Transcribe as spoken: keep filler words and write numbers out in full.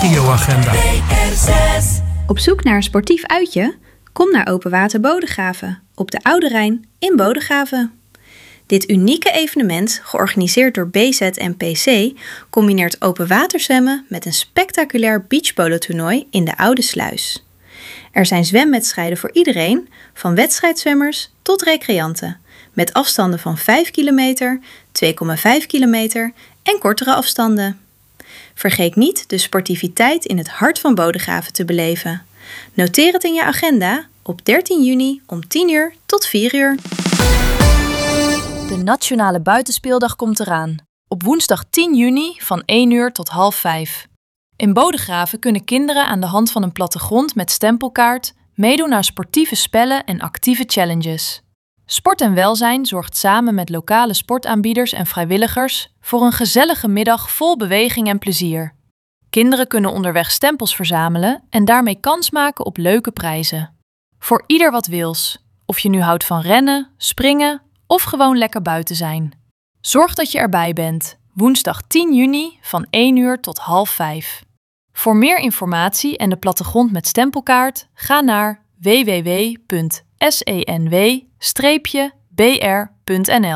regioagenda. Op zoek naar een sportief uitje? Kom naar Open Water Bodegraven op de Oude Rijn in Bodegraven. Dit unieke evenement, georganiseerd door B Z en P C, combineert open waterzwemmen met een spectaculair beachpolo-toernooi in de Oude Sluis. Er zijn zwemwedstrijden voor iedereen, van wedstrijdzwemmers tot recreanten, met afstanden van vijf kilometer, twee komma vijf kilometer en kortere afstanden. Vergeet niet de sportiviteit in het hart van Bodegraven te beleven. Noteer het in je agenda op dertien juni om tien uur tot vier uur. De Nationale Buitenspeeldag komt eraan. Op woensdag tien juni van één uur tot half vijf. In Bodegraven kunnen kinderen aan de hand van een plattegrond met stempelkaart meedoen aan sportieve spellen en actieve challenges. Sport en Welzijn zorgt samen met lokale sportaanbieders en vrijwilligers voor een gezellige middag vol beweging en plezier. Kinderen kunnen onderweg stempels verzamelen en daarmee kans maken op leuke prijzen. Voor ieder wat wils, of je nu houdt van rennen, springen of gewoon lekker buiten zijn. Zorg dat je erbij bent, woensdag tien juni van één uur tot half vijf. Voor meer informatie en de plattegrond met stempelkaart ga naar w w w punt senw streepje b r punt n l.